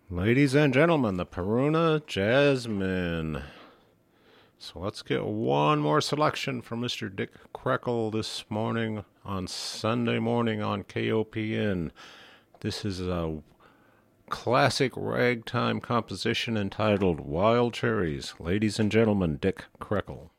Ladies and gentlemen, the Peruna Jasmine. So let's get one more selection from Mr. Dick Krekel this morning on Sunday morning on KOPN. This is a classic ragtime composition entitled Wild Cherries. Ladies and gentlemen, Dick Krekel.